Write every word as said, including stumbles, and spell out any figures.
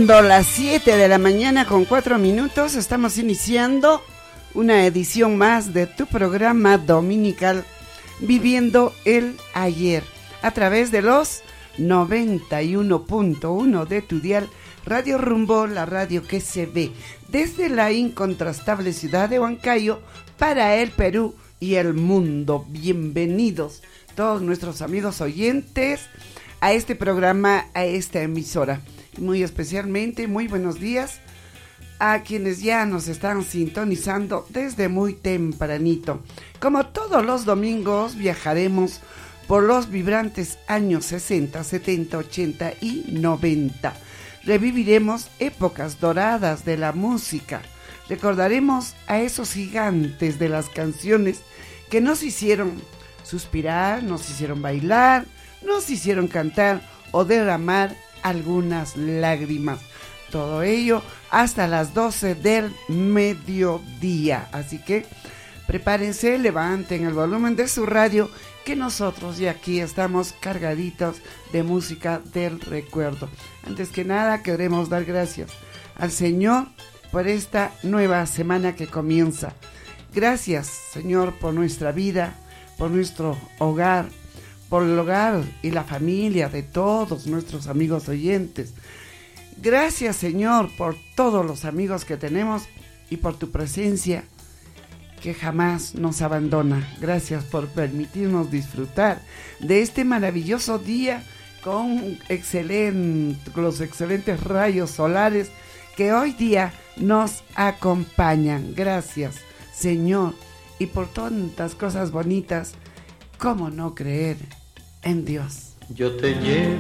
Siendo las siete de la mañana con cuatro minutos, estamos iniciando una edición más de tu programa dominical Viviendo el Ayer, a través de los noventa y uno punto uno de tu dial Radio Rumbo, la radio que se ve desde la incontrastable ciudad de Huancayo para el Perú y el mundo. Bienvenidos todos nuestros amigos oyentes a este programa, a esta emisora. Muy especialmente, muy buenos días a quienes ya nos están sintonizando desde muy tempranito. Como todos los domingos, viajaremos por los vibrantes años sesenta, setenta, ochenta y noventa. Reviviremos épocas doradas de la música. Recordaremos a esos gigantes de las canciones que nos hicieron suspirar, nos hicieron bailar, nos hicieron cantar o derramar algunas lágrimas. Todo ello hasta las doce del mediodía. Así que prepárense, levanten el volumen de su radio, que nosotros ya aquí estamos cargaditos de música del recuerdo. Antes que nada, queremos dar gracias al Señor por esta nueva semana que comienza. Gracias, Señor, por nuestra vida, por nuestro hogar, por el hogar y la familia de todos nuestros amigos oyentes. Gracias, Señor, por todos los amigos que tenemos y por tu presencia que jamás nos abandona. Gracias por permitirnos disfrutar de este maravilloso día con excelente, los excelentes rayos solares que hoy día nos acompañan. Gracias, Señor, y por tantas cosas bonitas. ¿Cómo no creer en Dios? Yo te llevo